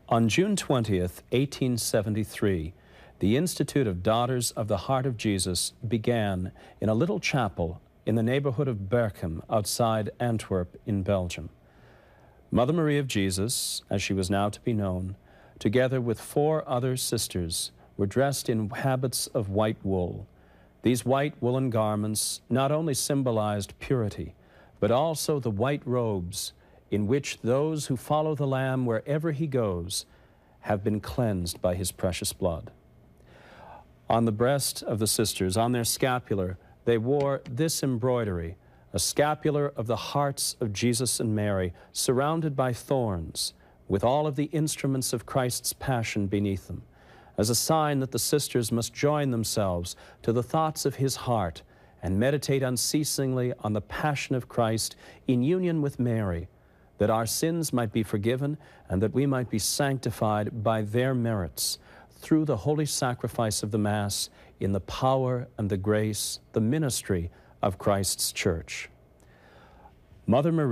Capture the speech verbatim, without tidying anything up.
On June twentieth, eighteen seventy-three, the Institute of Daughters of the Heart of Jesus began in a little chapel in the neighborhood of Berchem outside Antwerp in Belgium. Mother Marie of Jesus, as she was now to be known, together with four other sisters, were dressed in habits of white wool. These white woolen garments not only symbolized purity, but also the white robes in which those who follow the Lamb wherever he goes have been cleansed by his precious blood. On the breast of the sisters, on their scapular, they wore this embroidery, a scapular of the hearts of Jesus and Mary, surrounded by thorns, with all of the instruments of Christ's passion beneath them, as a sign that the sisters must join themselves to the thoughts of his heart and meditate unceasingly on the passion of Christ in union with Mary, that our sins might be forgiven and that we might be sanctified by their merits through the holy sacrifice of the Mass in the power and the grace, the ministry of Christ's Church. Mother Marie